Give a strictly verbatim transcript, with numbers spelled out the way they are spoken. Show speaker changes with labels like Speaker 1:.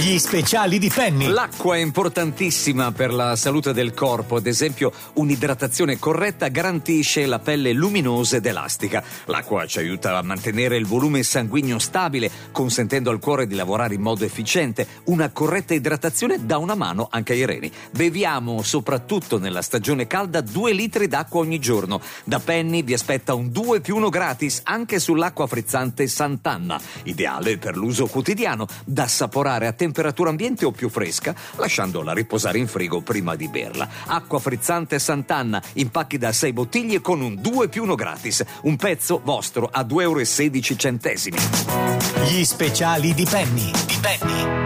Speaker 1: Gli speciali di Penny.
Speaker 2: L'acqua è importantissima per la salute del corpo, ad esempio un'idratazione corretta garantisce la pelle luminosa ed elastica. L'acqua ci aiuta a mantenere il volume sanguigno stabile, consentendo al cuore di lavorare in modo efficiente. Una corretta idratazione dà una mano anche ai reni. Beviamo, soprattutto nella stagione calda, due litri d'acqua ogni giorno. Da Penny vi aspetta un due più uno gratis anche sull'acqua frizzante Sant'Anna, ideale per l'uso quotidiano, da assaporare a temperatura ambiente o più fresca, lasciandola riposare in frigo prima di berla. Acqua frizzante Sant'Anna, in pacchi da sei bottiglie con un due più uno gratis. Un pezzo vostro a due euro e sedici centesimi.
Speaker 1: Gli speciali di Penny. Di Penny.